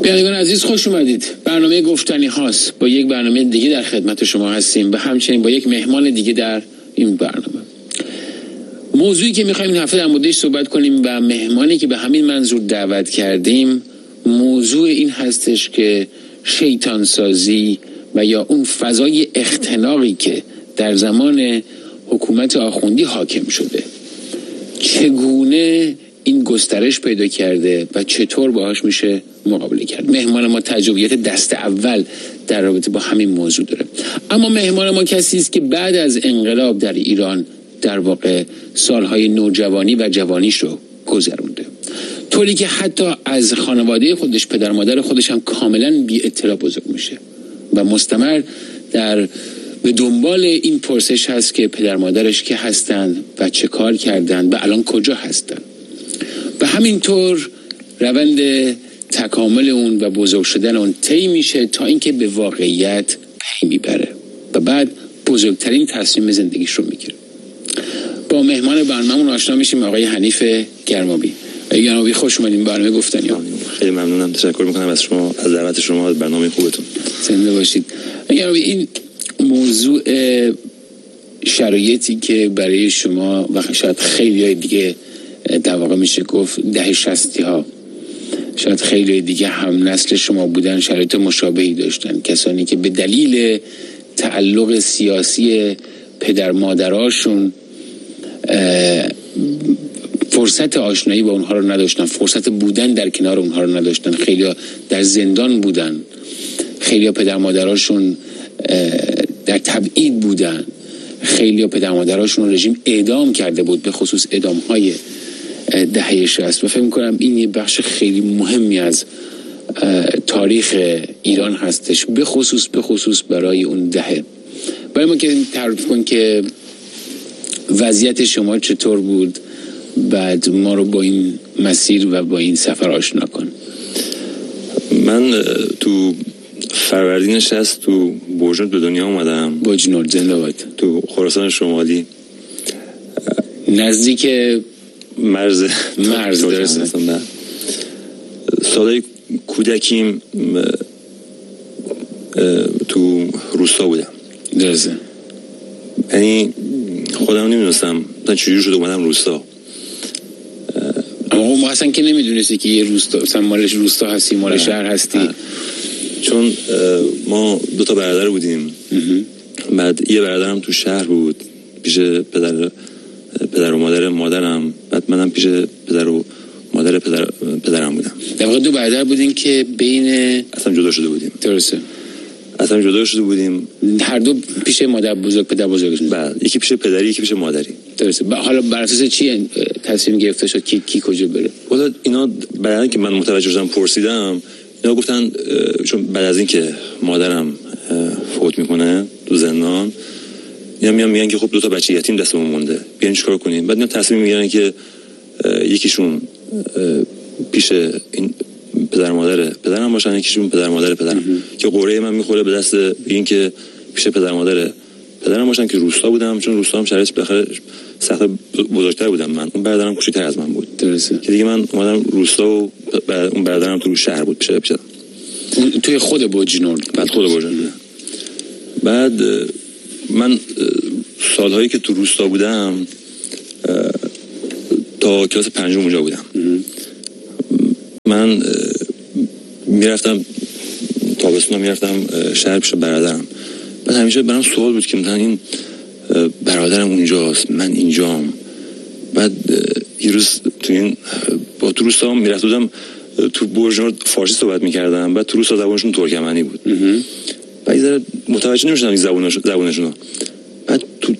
بینندگان عزیز خوش اومدید. برنامه گفتنی هاست. با یک برنامه دیگه در خدمت شما هستیم و همچنین با یک مهمان دیگه در این برنامه. موضوعی که میخوایم این هفته در موردش صحبت کنیم و مهمانی که به همین منظور دعوت کردیم، موضوع این هستش که شیطان سازی و یا اون فضای اختناقی که در زمان حکومت آخوندی حاکم شده چگونه این گسترش پیدا کرده و چطور باهاش میشه مقابله کرد. مهمان ما تجربیات دست اول در رابطه با همین موضوع داره، اما مهمان ما کسی است که بعد از انقلاب در ایران در واقع سالهای نوجوانی و جوانیش رو گذرونده، طوری که حتی از خانواده خودش، پدر مادر خودش هم کاملا بی اطلاع بزرگ میشه و مستمر به دنبال این پرسش هست که پدر مادرش که هستن و چه کار کردن و الان کجا هستن و همینطور روند تکامل اون و بزرگ شدن اون طی میشه تا اینکه به واقعیت پی میبره و بعد بزرگترین تصمیم زندگیش رو میگیره. با مهمان برنامه‌مون آشنا میشیم، آقای حنیف گرمابی. آقای گرمابی خوش اومدین برنامه گفتنی ها. خیلی ممنونم، تشکر میکنم از شما، از دعوت شما، از برنامه خوبتون. زنده باشید. آقای گرمابی، این موضوع شرایطی که برای شما و شاید خیلی دیگه در واقع میشه گفت دهه 60 ها شاید خیلی دیگه هم نسل شما بودن، شرایط مشابهی داشتن، کسانی که به دلیل تعلق سیاسی پدر مادراشون فرصت آشنایی با اونها رو نداشتن، فرصت بودن در کنار اونها رو نداشتن، خیلی در زندان بودن، خیلی پدر مادراشون در تبعید بودن، خیلی پدر مادراشون رژیم اعدام کرده بود، به خصوص اعدام‌های دهه 60 و فکر می‌کنم این یه بخش خیلی مهمی از تاریخ ایران هستش، به خصوص برای اون دهه. برای ما که تعریف کن که وضعیت شما چطور بود، بعد ما رو با این مسیر و با این سفر آشنا کن. من تو فروردین 60 تو بوجنورد به دنیا اومدم. بوجنورد، زنده باد. تو خراسان شمالی، نزدیک مرز درسته. سالای کودکیم تو روستا بودم. درسته. یعنی خودم نمیدونستم چجوری شده اومدم روستا. اما ما اصلا که نمیدونستی که یه روستا، مثلا مالش روستا هستی، مال شهر هستی. چون ما 2 برادر بودیم. بعد یه برادرم تو شهر بود پیش پدر و مادرم، بعد منم پیش پدر و مادر پدرم بودم. در واقع 2 برادر بودین که بین اصلا جدا شده بودیم. درسته. اصلا جدا شده بودیم. هر دو پیش مادر بزرگ، پدر بزرگشون. بعد یکی پیش پدری، یکی پیش مادری. درسته. حالا بر اساس چی تصمیم گرفته شد کی کجا بره؟ والا اینا بعد که من متوجه شدم پرسیدم، اینا گفتن چون بعد از این که مادرم فوت میکنه تو زندان، اینا میگن که خب 2 بچه یتیم دستمون مونده، بیاین چیکار کنیم. بعد اینا تصمیم میگیرن که یکیشون پیش این پدرم باشن، یکیشون پدر مادر پدرم. که قرعه من میخوره به دست این که پیش پدر مادر پدرم باشن که روستا بودم، چون روستا هم شرایط بالاخره سخت بزرگتر بودم. من اون برادرم کوچیک‌تر از من بود. درسته. که دیگه من اومدم روستا و اون برادرم تو شهر بود پیش توی خود بوجنورد. بعد من سالهایی که تو روستا بودم تا کلاس 5 اونجا بودم. من میرفتم تابستون، میرفتم شهر پیش برادرم. بعد همیشه برام سوال بود که مثلا این برادرم اونجاست، من اینجام. بعد یه روز تو روستا میرفتم، تو بوجنورد فارسی صحبت میکردم، بعد تو روستا زبانشون ترکمنی بود. بعد یه متوجه نمیشدم این زبانشون. بعد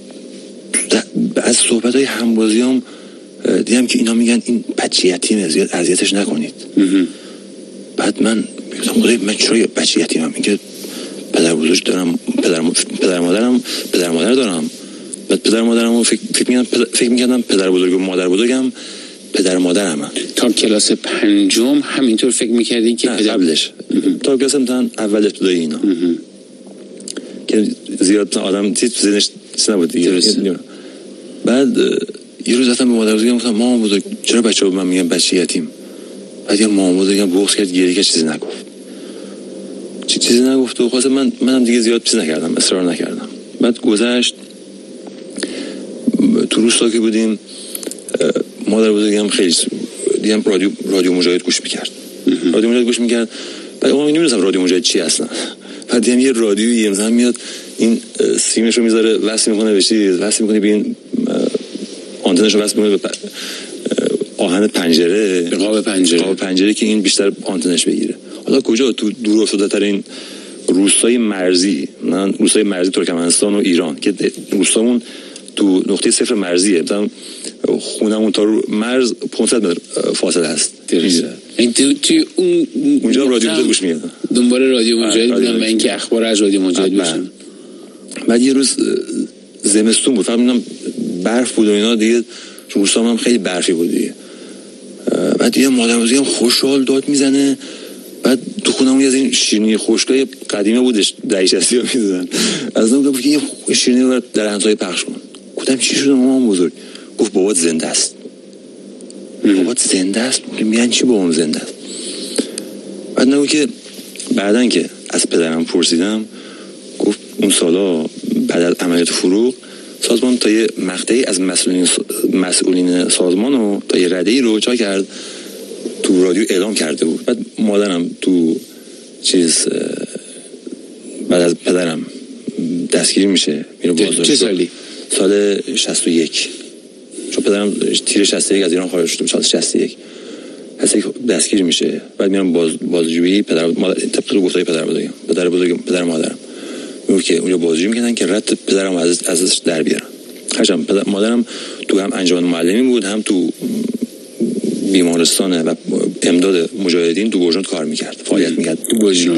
از صحبت‌های همبازیام دیدم که اینا میگن این بچه یتیمه، زیاد اذیتش نکنید. بعد من میگم خدای من چرا بچه یتیمم؟ میگه پدر بزرگ دارم، پدر مادر دارم. بعد پدر مادرمو فکر میکردم پدر بزرگ و مادر بزرگم پدر مادرم. تا کلاس 5 همینطور فکر میکردی که قبلش تا کلاس مثلا اول ابتدایی اینا که زیاد آدم ذهنش نبود دیگه. بعد یه روز رفتم به مادر بزرگم گفتم مامان بزرگ چرا بچه‌ها من میگن بچه یتیم؟ بعد یه مامان بزرگم بغض کرد، گریه کرد، چیزی نگفت. چیزی نگفت و خواست منم دیگه زیاد چیز نکردم، اصرار نکردم. بعد گذشت، تو روستا که بودیم مادر بزرگم خیلی دیدم رادیو مجاهد گوش میکرد. رادیو مجاهد گوش میکرد. بعد اون نمیدونستم رادیو مجاهد چی اصلا. بعد دیدم یه رادیویی مثلا میاد این سیمشو میذاره وصل میکنه به چیز، وصل میکنه به این آنتنشو وصل میکنه به آهن پنجره، به قاب پنجره که این بیشتر آنتنش بگیره. حالا کجا؟ تو دور افتاده ترین روستای مرزی، من روستای مرزی ترکمنستان و ایران که روستامون تو نقطه صفر مرزیه، مثلا خونمون تا مرز 500 متر فاصله است. این تو اونجا رادیو مجاهد گوش می‌کردم، دنبال رادیو مجاهد بودم و اینکه اخبار از رادیو مجاهد بشن. بعد یه روز زمستون بود، فهمیدم برف بود و اینا دیگه، چون روستام هم خیلی برفی بود دیگه. بعد دیدم مادر بزرگم خوشحال داد میزنه. بعد تو خونمون از این شیرینی خشکای قدیمی بودش، دهه 60 می‌دادن. از اون گفت که یه شیرینی رو در همسایه پخش کن. گفتم چی شده مامان بزرگ؟ گفت بابات زنده است. بابات زنده است؟ میگن چی بابام زنده است؟ بعد نگو که بعدن که از پدرم پرسیدم، گفت اون سالا بعد از عملیات فروغ سازمان تا یه مقطعی از مسئولین سازمان و تا یه رده‌ای رو چا کرد، تو رادیو اعلام کرده بود. بعد مادرم تو چیز بعد از پدرم دستگیری میشه، میره بازداشت. چه سالی؟ سال 61. چون پدرم تیر 61 از ایران خارج شد، سال 61 دستگیر میشه. بعد میرم بازجویی. پدر مادر طبق گفتای پدر مادرم میگه که اونجا بازجویی میکنن که رد پدرم ازش در بیارن. هرچند مادرم تو هم انجمن معلمی بود، هم تو بیمارستان و امداد مجاهدین تو برژن کار میکرد، فعالیت میکرد تو برژن.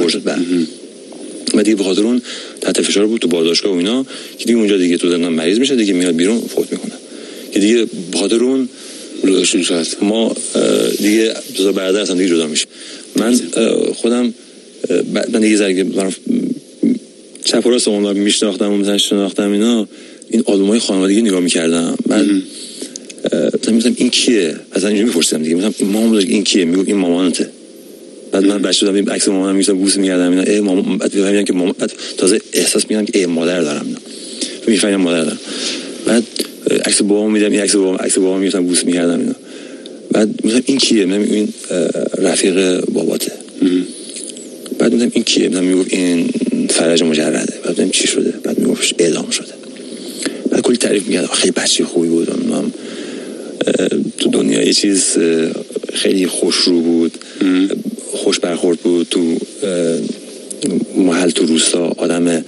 بعد دیگه به خاطر اون تحت فشار بود تو بازداشتگاه و اینا، که دیگه اونجا دیگه تو زندان مریض میشه، دیگه میاد بیرون فوت میکنه، که دیگه به خاطر اون روشون شد. ما دیگه دو برادر اصلا دیگه جدا میشه. من خودم من دیگه زرگه چپ و راست اون میشناختم و مثلا شناختم اینا، این آلبومای خانوادگی نگاه میکردم. من مثلا این کیه؟ مثلا اینجوری میپرسیدم دیگه، مثلا مامان بزرگ این کیه؟ میگفت این مامانته. بعد من بچه بودم این عکس مامانم میذاشتم بوس می‌کردم اینا، ای مامان. بعد می‌فهمیدم که مامان، تازه احساس می‌کردم که ای مادر دارم، می‌فهمیدم مادر دارم. بعد عکس بابام می‌دیدم، این عکس بابام می‌ذاشتم بوس می‌کردم اینا. بعد می‌گفتم این کیه؟ من این رفیق باباته. بعد می‌گفتم این کیه؟ من میگفت این فرج مجرده. بعد می‌گفتم چی شده؟ بعد میگفت اعدام شده. بعد کلی تعریف می‌کرد، خیلی بچه خوبی بود، من تو دنیا یه چیز خیلی خوشرو بود، خوش برخورد بود، تو محل تو روستا آدم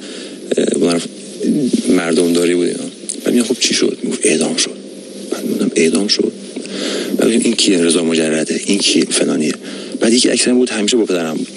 مردم داری بود اینا. بعد میگم خب چی شد؟ میگفت اعدام شد. بعد میگم اعدام شد. بعد این کیه؟ رضا مجرده. این کی؟ فلانیه. بعد یکی عکسم بود، همیشه با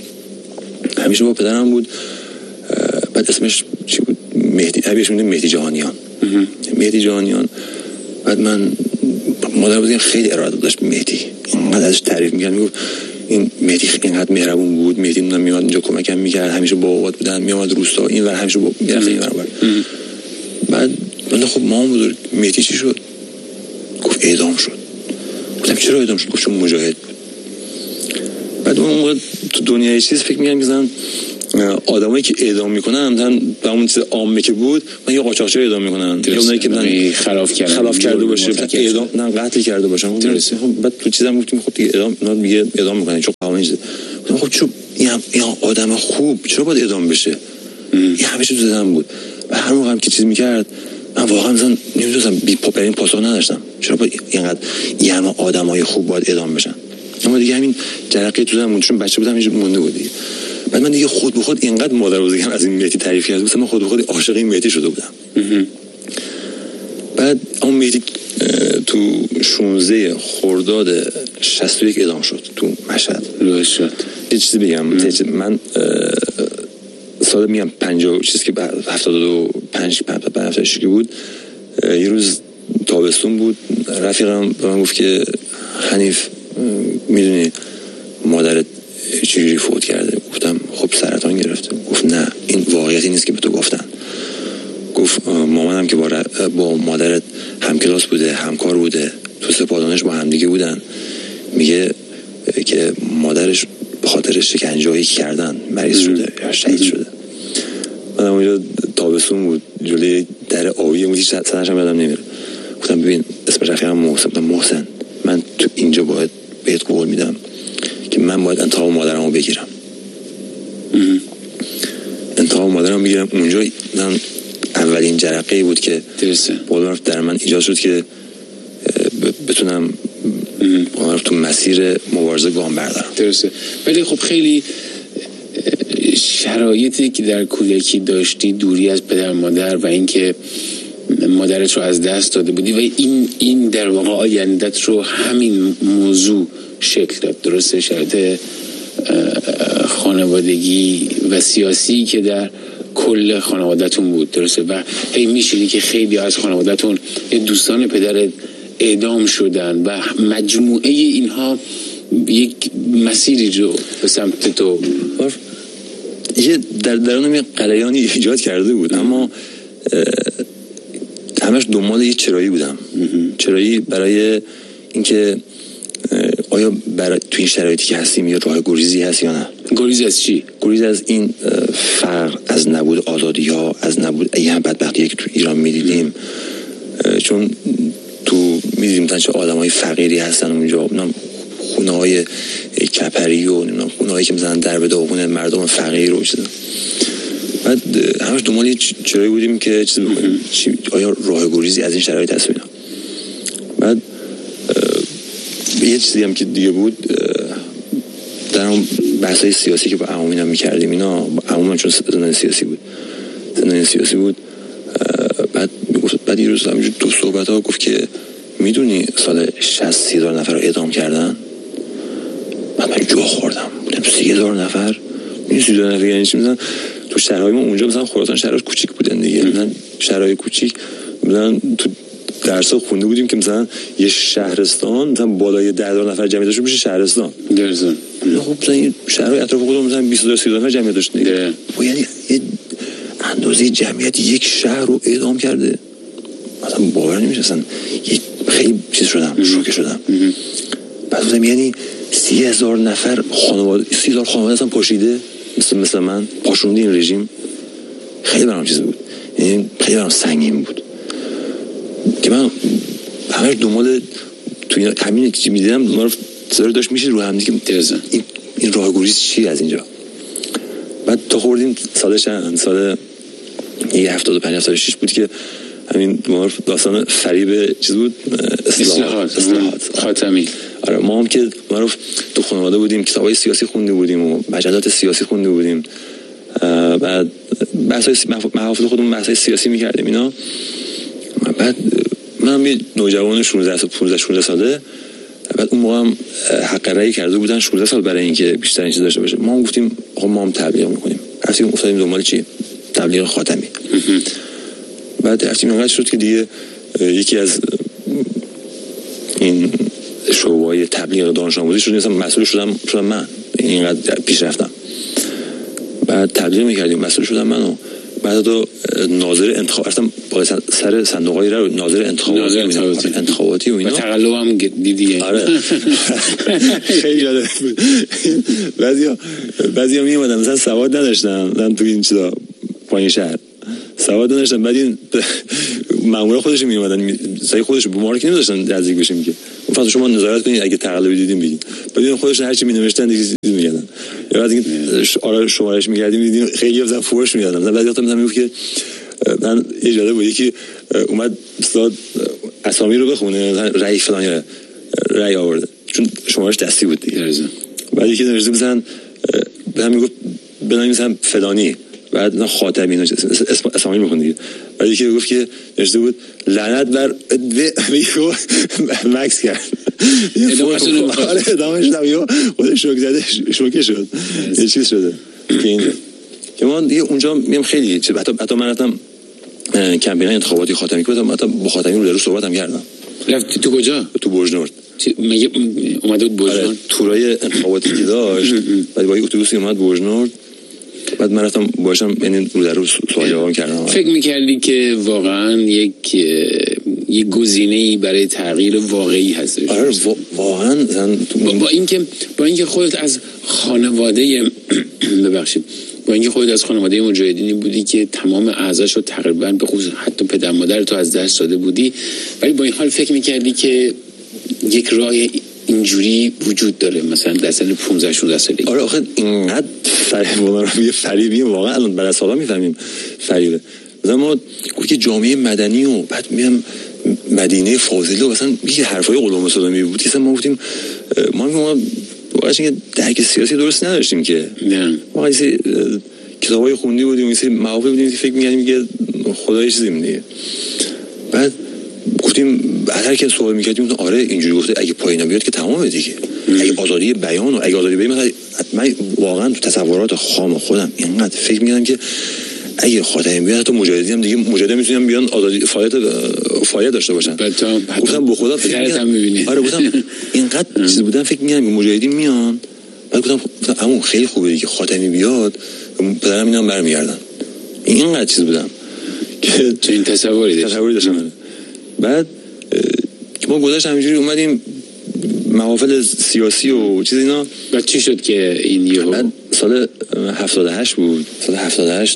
پدرم بود. بعد اسمش چی بود؟ مهدی جهانیان. بعد من مادر بودیم خیلی اراده داشت مهدی، اینقدر ازش تعریف می‌کرد، میگفت این مهدی اینقدر مهربون بود، مهدی میاد اینجا کمکم می‌کرد، همیشه با بابات بودن، میومد روستا این ور، همیشه میرفت این ور. بعد من خب مامان بزرگ مهدی چی شد؟ گفت اعدام شد. گفتم چرا اعدام شد؟ گفت چون مجاهد بود. بعد اون تو دنیای چیز فکر می‌کردم مثلا آدمایی که اعدام میکنن مثلا به اون چیز عامه که بود، من یه قاچاقچی اعدام میکنن، یا اونایی که مثلا خلاف کرده باشه، اعدام نه قتل کرده باشن. بعد تو چیزام گفتیم خب دیگه اعدام میکنن چون قانونی شده. خب چون این آدم خوب چرا باید اعدام بشه؟ این همیشه تو ذهنم بود. و هر موقع هم که چیز میکرد من واقعا مثلا نمیدونم برای این پاسخ نداشتم، چرا باید اینقدر یه همه آدمای خوب باید اعدام بشن. اما دیگه همین جرقه تو ذهنم، چون بچه بودم اینجوری مونده بود. بعد من دیگه خود به خود اینقدر مادر بزرگم از این مهدی تعریف کرد بود، من خود به خود عاشق این مهدی شده بودم. بعد اون مهدی تو 16 خرداد 61 اعدام شد تو مشهد. لوش شد. یه چیزی بگم، من سال میگم 50 چیزی که 75 که بود، یه روز تابستون بود، رفیقم به من گفت که حنیف میدونی مادرت چجوری فوت کرده؟ گفتم خب سرطان گرفته. گفت نه این واقعیتی نیست که به تو گفتن. گفت مامانم که با مادرت همکلاس بوده، همکار بوده، تو سپاه دانش با همدیگه بودن، میگه که مادرش به خاطر شکنجه‌ای که کردن مریض شده یا شهید شده. من اونجا تابستون بود، جلوی در آبی بود، سرش هم یادم نمیره. گفتم ببین اسمش رفیقم محسن، من تو اینجا باید بهت قول میدم که من باید انتخاب مادرمو بگیرم. انتخاب مادرمو بگیرم. اونجا من اولین جرقه‌ای بود که باور در من ایجاد شد که بتونم تو مسیر مبارزه گام بردارم. درسته. ولی خب خیلی شرایطی که در کودکی داشتی، دوری از پدر مادر و اینکه مادرت رو از دست داده بودی و این در واقع آیندت رو همین موضوع شکل داد. درسته. شرایط خانوادگی و سیاسی که در کل خانوادتون بود. درسته. و هی میشینی که خیلی از خانوادتون دوستان پدرت اعدام شدن و مجموعه اینها یک مسیری رو به سمت تو یه در درونم یه قلیانی ایجاد کرده بود، اما همش دنبال یه چرایی بودم. چرایی برای اینکه آیا تو این شرایطی که هستیم یه راه گریزی هست یا نه. گریز از چی؟ گریز از این فقر، از نبود آزادی ها، از نبود این بدبختی که تو ایران میدیدیم. چون تو میدیدیم چه آدمای فقیری هستن اونجا، خونه های کپری و خونه هایی که مثلا در به داغون مردم فقیر رو چیزا. بعد همش دنبال چرایی بودیم که چیزی بکنیم، آیا راه گریزی از این شرایط هست. بعد یه چیزی هم که دیگه بود، در اون بحثای سیاسی که با عمومینا میکردیم، اینا عموما چون زندان سیاسی بود. بعد یه روز همینجور تو صحبت ها گفت که میدونی سال 60 30,000 نفر رو اعدام کردن. بعد من جا خوردم، بودم 30,000 نفر. این 30,000 نفر یعنی چی؟ مثلا تو شهرهای ما اونجا مثلا خراسان شهرها کوچیک بودن دیگه، مثلا شهرهای کوچیک مثلا تو درسا خونده بودیم که مثلا یه شهرستان مثلا بالای 10,000 نفر جمعیت داشت میشه شهرستان. درسته. خب مثلا این شهرهای اطراف خودمون مثلا 20,000 30,000 نفر جمعیت داشت دیگه. یعنی اندازه جمعیت یک شهر رو اعدام کرده. مثلا باور نمیشه. اصلا خیلی چیز شدم، شوکه شدم. بعد گفتم یعنی 30,000 نفر خانواده، 30,000 خانواده اصلا پاشیده مثل من پاشونده این رژیم. خیلی برام چیز بود، یعنی خیلی برام سنگین بود که من همش دنبال توی همین که میدیدم ما رو داشت میشه رو هم دیگه این راه گریز چی از اینجا. بعد تا خوردیم سال 75 76 بود که همین داستان فریب چیز بود، اصلاحات خاتمی. آره ما هم که معروف تو خانواده بودیم، کتابای سیاسی خونده بودیم و مجلات سیاسی خونده بودیم. بعد بحث‌های محافظ خودمون بحث‌های سیاسی می‌کردیم اینا. بعد منم یه نوجوان 16 ساله، بعد اون موقع هم حق رأی کرده بودن 16 سال برای اینکه بیشتر این چیز داشته باشه. ما هم گفتیم آقا ما هم تبلیغ می‌کنیم. رفتیم افتادیم دنبال چی؟ تبلیغ خاتمی. بعد رفتیم اینقدر شد که دیگه یکی از این شعبه‌های تبلیغ دانش آموزی شد، مثلا مسئول شدم من. اینقدر پیش رفتم. بعد تبلیغ می‌کردیم، مسئول شدم منو. بعد تو ناظر انتخاب رفتم با سر صندوقای رو ناظر انتخاباتی و اینا. و تقلب هم دیدی. آره خیلی جالب بود. بعضیا میومدن مثلا سواد نداشتن، من تو این چیزا پایین شهر سواد نداشتن. بعد این مامورا خودشون میومدن سعی خودش به ما رو که نمی‌ذاشتن نزدیک بشیم که فقط شما نظارت کنید اگه تقلبی دیدین بگین. بعد خودشون هر چی می‌نوشتن دیگه چیز می‌گردن. یا بعد اینکه آره شمارش می‌کردیم دیدیم خیلی مثلا فوش می‌دادن. مثلا بعد وقتا میگفت که من اجازه بود یکی اومد استاد اسامی رو بخونه، رأی فلانی رأی آورده چون شمارش دستی بود دیگه. بعد یکی نوشته مثلا به هم میگفت بنام مثلا فلانی، بعد خاتمی اسامی میخوند دیگه. بعد یکی گفت که نوشته بود لعنت بر مکس کرد. ادامه شد خودش شوکه شد یه چیز شده که ما دیگه اونجا میم خیلی حتی من رفتم کمپین انتخاباتی خاتمی که حتی با خاتمی رو صحبت هم کردم. رفتی تو کجا؟ تو برج‌نورد. مگه اومده بود برج‌نورد؟ تورای انتخاباتی که داشت بعد با اتوبوسی اومد برج‌نورد. بعد من رفتم باشم یعنی رو در رو سوال جواب کردم. فکر می‌کردی که واقعا یه گزینه‌ای برای تغییر واقعی هستش. آره واقعا با اینکه خودت از خانواده ببخشید با اینکه خودت از خانواده مجاهدینی بودی که تمام اعضاشو تقریبا به خصوص حتی پدر مادر تو از دست داده بودی، ولی با این حال فکر می‌کردی که یک راه اینجوری وجود داره، مثلا در سن 15 16 سالگی. آره آخه اینقدر فریبیه واقعا الان بعد از سالا میفهمیم فریبه. مثلا ما که جامعه مدنی و بعد میام مدینه فاضله و مثلا یه حرفای قلم صدامی بود که ما گفتیم ما واقعا که درک سیاسی درست نداشتیم که نه ما یه کتابای خوندی بودیم، یه مقاله بودیم که فکر می‌کردیم که خدای چیزی دیگه. بعد گفتیم هر کی سوال می‌کردیم آره اینجوری گفته اگه پایینا بیاد که تمامه دیگه. اگه آزادی بیان و اگه آزادی بیان من واقعا تو تصورات خام خودم اینقدر فکر می‌کردم که اگه خدای بیاد تو مجاهدین هم دیگه مجاهدین میتونن بیان آزادی فایده داشته باشن. گفتم به خدا فکر می‌بینی. آره گفتم اینقدر چیز بودن فکر می‌کردم مجاهدین میان. بعد گفتم اما خیلی خوبه دیگه خاتمی بیاد پدرم اینا برمیگردن. اینقدر چیز بودم که چه این تصوری داشتم. بعد که ما گذاشت همینجوری اومدیم محافل سیاسی و چیز اینا. بعد چی شد که این یهو بعد سال 78 بود. سال 78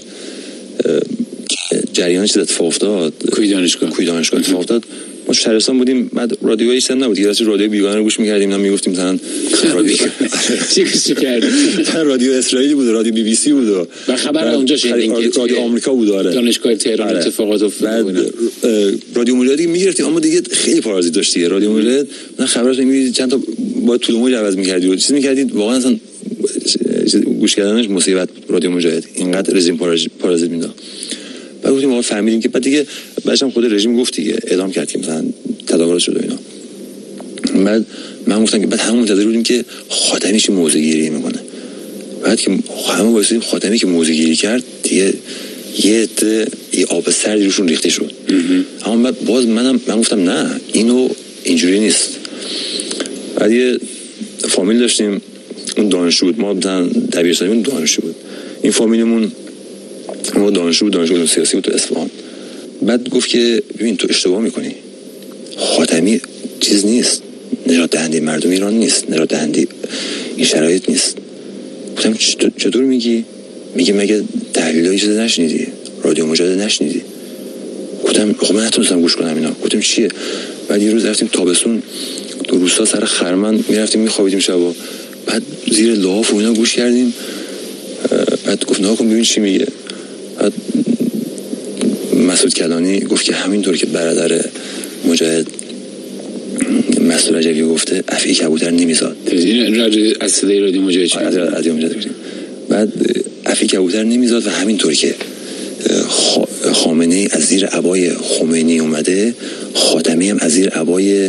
جریان چیز اتفاق افتاد. کوی دانشگاه اتفاق افتاد. ما تو شهرستان بودیم، بعد رادیو هیچ نبود، یه رادیو بیگانه رو گوش می‌کردیم، اینا میگفتیم مثلا رادیو چی کردیم؟ رادیو اسرائیلی بود، رادیو بی بی سی بود و خبر اونجا شنیدیم که رادیو آمریکا بود. آره دانشگاه تهران اتفاقات افتاد. رادیو مجاهد می‌گرفتیم، اما دیگه خیلی پارازیت داشت دیگه رادیو مجاهد. من خبرش می‌گیرید چند تا با طول موج عوض می‌کردید و چیز می‌کردید، واقعا اصلا گوش کردنش مصیبت. رادیو مجاهد اینقدر رژیم پارازیت می‌داد. بعد گفتیم ما فهمیدیم که بعد دیگه بعدش خود رژیم گفت دیگه اعدام کرد که مثلا تداوم شد و اینا. بعد من گفتم که بعد همون منتظر بودیم که خاتمی چه موضع‌گیری میکنه. بعد که همه واسه خاتمی که موضع‌گیری کرد دیگه یه آب سردی روشون ریخته شد. اما بعد باز من گفتم نه اینو اینجوری نیست. بعد یه فامیل داشتیم اون دانشجو بود، ما دبیرستانیمون دانشجو بود. این فامیلمون ما دانشجو سیاسی بود تو اصفهان. بعد گفت که ببین تو اشتباه میکنی، خاتمی چیز نیست، نجات دهنده مردم ایران نیست، نجات دهنده این شرایط نیست. گفتم چطور میگی؟ میگه مگه تحلیلای چیز نشنیدی؟ رادیو مجاهد نشنیدی؟ گفتم خب من نتونستم گوش کنم اینا. گفتم چیه؟ بعد یه روز رفتیم تابستون تو روستا سر خرمن میرفتیم میخوابیدیم شبا، بعد زیر لاف و اینا گوش کردیم. بعد گفت نه کن ببین چی میگه. بعد مسعود کلانی گفت که همینطور که برادر مجاهد مسعود رجبی گفته افعی کبوتر نمیزاد. از صدای رادیو مجاهد بعد افعی کبوتر نمیزاد و همینطور که خامنه‌ای از زیر عبای خمینی اومده، خاتمی هم از زیر عبای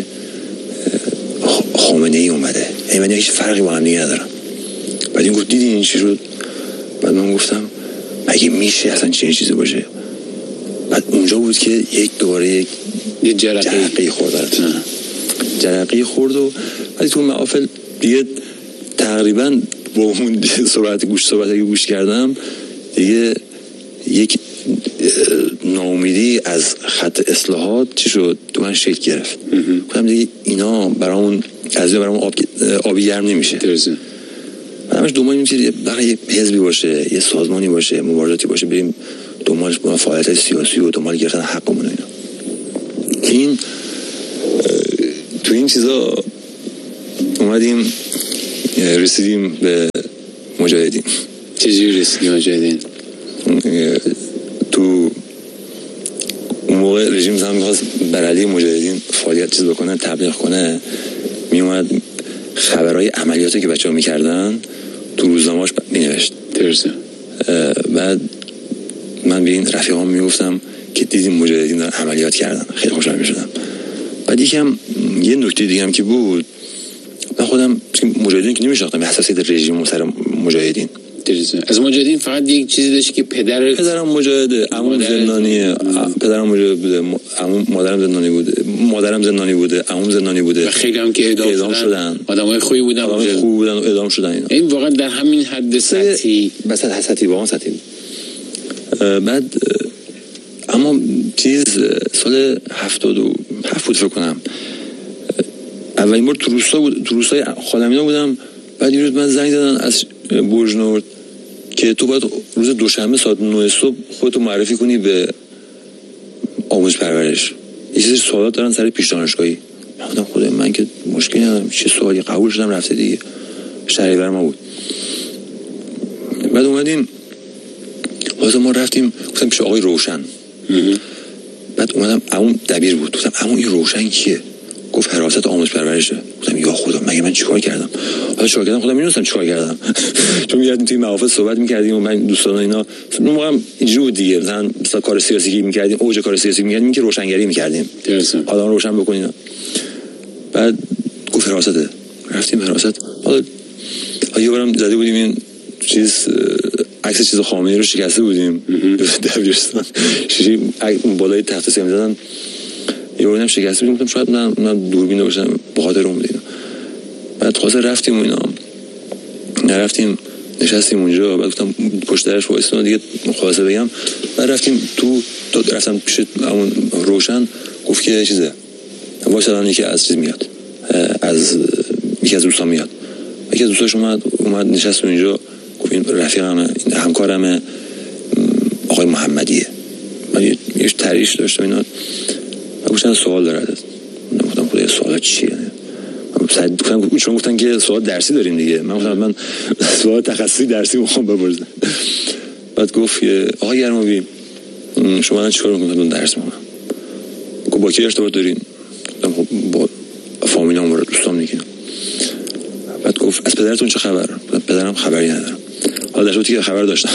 خامنه‌ای اومده. یعنی هیچ فرقی با هم دیگه ندارن. بعد این گفت دیدی این چی شد؟ بعد من گفتم مگه میشه اصلا چنین چیزی باشه؟ بعد اونجا بود که دوباره یه جرقه‌ای خورد و بعد تو محافل دیگه تقریبا با اون صحبت گوش کردم دیگه یک ناامیدی از خط اصلاحات چی شد تو من شکل گرفت. گفتم دیگه اینا برامون آبی گرم نمیشه. درسته. همش دنبال این چیزی برای یه حزبی باشه، یه سازمانی باشه، مبارزاتی باشه، بریم دنبالش با فعالیت سیاسی و دنبال گرفتن حقمون اینا. این تو این چیزا اومدیم رسیدیم به مجاهدین. چجوری رسیدیم مجاهدین؟ تو اون موقع رژیم زمان می‌خواست بر علیه مجاهدین فعالیت چیز بکنه، تبلیغ کنه، میومد خبرهای عملیاتی که بچه‌ها می‌کردن تو روزنامه‌اش می‌نوشت. درسته. بعد من به این رفیقام میگفتم که دیدیم مجاهدین دارن عملیات کردن، خیلی خوشحال می‌شدم. بعد یه نکته دیگه هم که بود، من خودم مجاهدین که نمی‌شناختم، حساسیت رژیم سر مجاهدین. درسته. از مجاهدین فقط یک چیزی داشت که پدرم مجاهده، عموم زندانیه، پدرم مجاهد بوده، مادرم زندانی بوده، عموم زندانی بوده. و خیلی هم که اعدام شدن. آدمای خوبی بودن و اعدام شدن اینا. این واقعا در همین حد سطحی واقعا سطحی. بعد اما چیز سال 7 بود فکر کنم. اولین بار تو روستای خالمینا بودم. بعد یه روز من زنگ زدن از برج نورد که تو باید روز دوشنبه ساعت 9 صبح خودتو معرفی کنی به آموزش پرورش. یه چیزی سوالات دارن سر پیش دانشگاهی. گفتم خدای من که مشکلی ندارم، چه سوالی، قبول شدم رفته دیگه. شهریور ما بود. بعد اومدیم واسه ما رفتیم، گفتم پیش آقای روشن. بعد اومدم اون دبیر بود، گفتم اما این روشن کیه؟ گفت حراست آموزش پرورشه. گفتم یا خدا مگه من چیکار کردم؟ حالا چیکار کردم خودم میدونستم چیکار کردم. چون می‌رفتیم توی محافل صحبت می‌کردیم و من دوستان اینا اون موقع اینجوری بود دیگه، مثلا کار سیاسی که می‌کردیم، اوج کار سیاسی می‌کردیم که روشنگری می‌کردیم. حالا روشن بکنین. بعد گفت حراسته. رفتیم حراست. حالا یه بارم زده بودیم این عکس چیز خامنه‌ای رو شکسته بودیم دبیرستان. شیشه بالای تخت سیم زدن یه بارم شکسته بودیم. گفتم شاید من دوربین داشتم به خاطر اون دیدم. بعد خلاص رفتیم و اینا نرفتیم، نشستیم اونجا. بعد گفتم پشت درش وایسادم دیگه خلاصه بگم. بعد رفتیم تو رفتم پیش اون روشن. گفت که چیزه وایسادم یکی از چیز میاد، از یکی از دوستان میاد. یکی از دوستاش اومد نشست اونجا. گفت این رفیقمه، این همکارمه، آقای محمدیه. من یه تعریفش داشتم اینا. گفتن سوال داره. گفتم خدا سوال چیه؟ چون گفتن که سوال درسی داریم دیگه. من گفتم من سوال تخصصی درسی میخوام بپرسم. بعد گفت آقا گرمابی شما الان چیکار میکنید؟ درس میخونم. گفت با کی ارتباط دارین؟ گفتم خب با فامیلام و دوستام دیگه. بعد گفت از پدرتون چه خبر؟ پدرم خبری ندارم. حالا در صورتی که خبر داشتم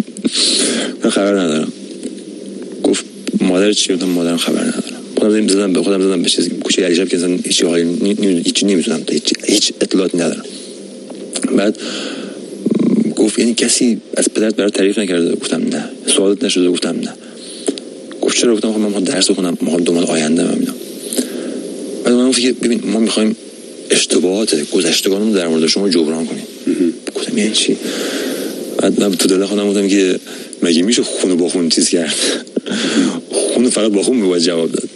من خبر ندارم. گفت مادر چی؟ گفتم مادرم خبر ندارم. خودم زدم به چیزی کوچه علی شب که اصلا هیچی نمیتونم، هیچ اطلاعاتی ندارم. بعد گفت یعنی کسی از پدرت برات تعریف نکرده؟ گفتم نه. سوالت نشده؟ گفتم نه. گفت چرا؟ گفتم خب من میخوام درس بخونم، میخوام 2 ماه آینده ببینم. بعد من گفت که ببین ما میخوایم اشتباهات گذشتگانمون در مورد شما جبران کنیم. گفتم یعنی چی؟ بعد من تو دل خودم گفتم که مگه میشه خون با خون چیز کرد؟ خون فقط با خون میباید جواب داد.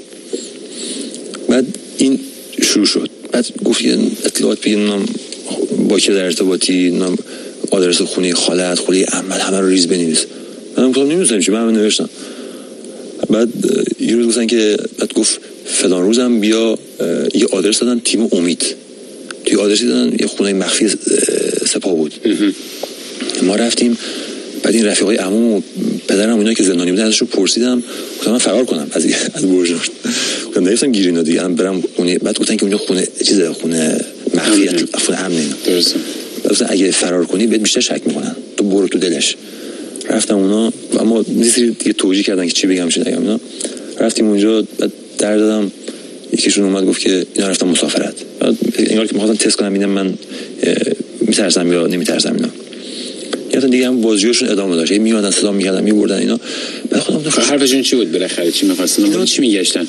بعد این شروع شد. بعد گفت که اطلاعات بگیم با که در ارتباطی، آدرس خونه خالت، خونه عمل، همه رو ریز بنویس. من گفتم نمی‌دونم چی، من نوشتم. بعد یه روز گفتن که بعد گفت فلان روزم بیا، یه آدرس دادن تیم امید. توی آدرسی دادن یه خونه مخفی سپاه بود. ما رفتیم. بعد این رفیقای عموم و پدرم اینا که زندانی بودن ازشون پرسیدم. گفتم من فرار کنم از برج نورد. گفتم نرفتم گیرینا دیگه هم برم خونه. بعد گفتن که اونجا خونه مخفی، خونه امنه. درسته. گفتن اگه فرار کنی بهت بیشتر شک میکنن، تو برو تو دلش. رفتم اونا، اما دیگه توجیه کردن که چی بگم چی نگم اینا. رفتیم اونجا. بعد در دادم. یکیشون اومد گفت که اینا رفتم مسافرت. بعد انگار که می‌خواستن تست کنم ببینم من میترسم یا نمیترسم اینا. یادم دیگه هم بازجوییشون ادامه داشت. میومدن صدا می‌کردن میبردن اینا. بعد خودم حرفشون چی بود بالاخره؟ چی می‌خواستن؟ چی میگشتن؟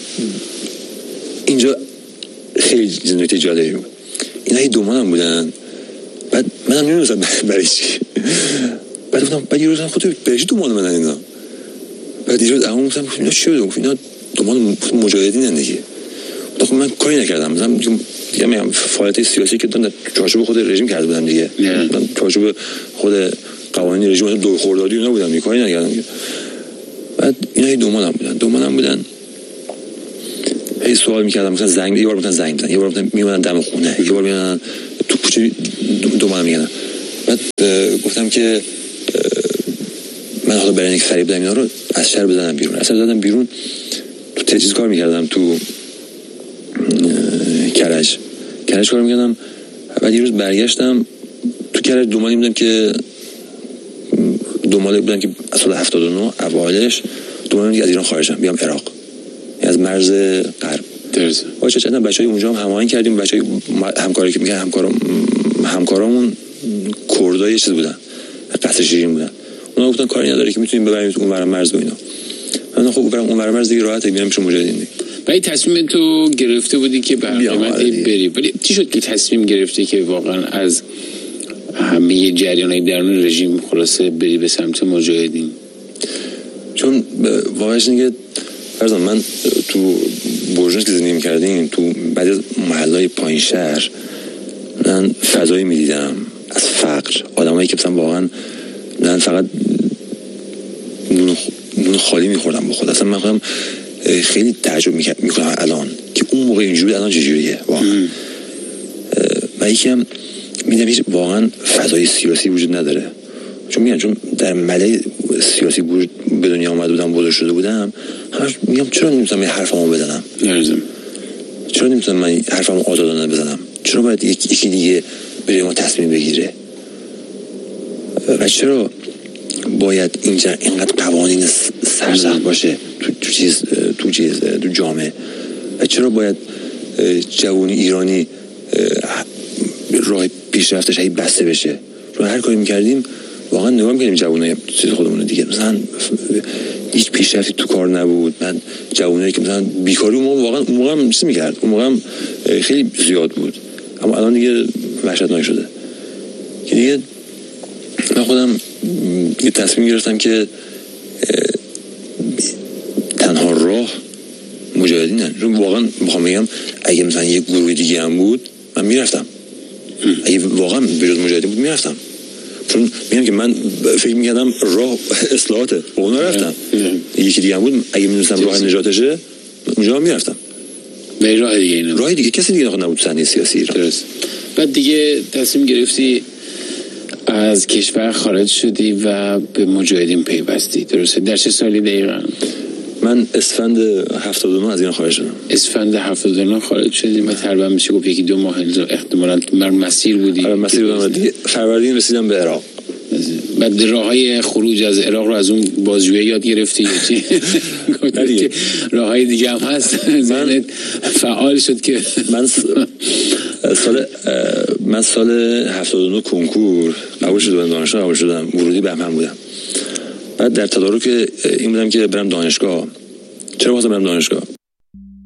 اینجا خیلی نکته جالبی بود. اینا یه 2 ماه بودن. بعد منم نمی‌دونستم برای چی. بعد گفتم بعد یه روز خودت برای چی 2 ماه منن اینا؟ بعد یه روز اون گفتم اینا چی بود؟ گفت اینا 2 ماه مجاهدینن دیگه. خب من کاری نکردم. مثلا میگم فعالیت سیاسی که تو چارچوب خود رژیم کرده بودم دیگه. من چارچوب خود قوانین رژیم دور خوردادی اینا بودم، کاری نکردم. بعد اینا 2 ماه بودن. هی سوال می‌کردم، مثلا یه بار زنگ می‌زدن، یه بار میومدن دم خونه، یه بار میومدن تو کوچه 2 ماه میگن. بعد گفتم که من حالا برای اینکه فریب بدم اینا رو از شهر بزنم بیرون. اصلا دادم بیرون. تو تجهیز کار می‌کردم، تو کرج کار می‌کردم. بعد یه روز برگشتم تو کرج. 2 ماه بودم که 2 ماه بودم که از سال 79 اوایلش 2 ماه از ایران خارجم بیام عراق، از مرز غرب. درسته. باشه چندان بچهای اونجا هم هماهنگ کردیم. بچهای همکاری که میگن همکارامون کردای چیز بودن، قصر شیرین بودن. اونا گفتن کاری نداره که میتونیم ببریم اون ور مرز و اینا. من خب برام اون ور مرز دیگه راحت میام پیش مجاهدین دیگه. ولی تصمیم تو گرفته بودی که به قیمتی بری. ولی چی شد که تصمیم گرفتی که واقعا از همه جریان‌های درون رژیم خلاصه بری به سمت مجاهدین؟ چون واقعاش اینه که فرضاً من تو برژنس که زندگی می‌کردیم، تو بعضی از محله‌های پایین شهر من فضایی می‌دیدم از فقر، آدمایی که مثلا واقعاً من فقط نون خالی می‌خوردم با خود. اصلا من خودم خیلی تعجب می‌کنم الان که اون موقع اینجوری، الان چجوریه واقعاً. و یکم می‌دونم واقعاً فضای سیاسی وجود نداره. چون در ملأ سیاسی به دنیا آمده بودم، بزرگ شده بودم، همش میگم چرا نمیتونم یه حرفمو بزنم؟ چرا نمیتونم من حرفمو آزادانه بزنم؟ چرا باید یکی دیگه بره ما تصمیم بگیره؟ و چرا باید اینقدر قوانین سرسخت باشه تو جامعه؟ و چرا باید جوانی ایرانی راه پیشرفتش هی بسته بشه؟ چون هر کاری میکردیم واقعا نگاه میکنیم جوانای چیز خودمون دیگه، مثلا هیچ پیشرفتی تو کار نبود. من جوانایی که مثلا بیکاری اون موقع هم چیز میکرد، اون موقع هم خیلی زیاد بود، اما الان دیگه وحشتناک شده که دیگه من خودم یه تصمیم گرفتم که تنها راه مجاهدینن. چون واقعا میخوام بگم اگه مثلا یه گروه دیگه هم بود من میرفتم، اگه واقعا بجز مجاهدین بود میرفتم، چون میگم که من فکر میکردم راه اصلاحاته، اونا رفتم. یکی دیگه هم بود اگه میدونستم راه نجاتشه اونجا هم میرفتم. به راه دیگه اینا راه دیگه کسی دیگه نبود صحنه سیاسی ایران. درست. بعد دیگه تصمیم گرفتی از کشور خارج شدی و به مجاهدین پیوستی، درسته؟ در چه سالی دقیقاً؟ من اسفند 79 از ایران خارج شدم. اسفند 79 خارج شدی و تقریبا میشه گفت یکی دو ماه احتمالاً بر مسیر بودی. آره مسیر بودم دیگه. فروردین رسیدم به عراق. بعد راههای خروج از عراق رو از اون بازجویی یاد گرفتی یا چی؟ که راههای دیگه هم هست. من فعال شد که من سال 79 کنکور قبول شدم، دانشگاه قبول شدم، ورودی بهمن بودم. بعد در تدارک این بودم که برم دانشگاه. چرا واسه برم دانشگاه؟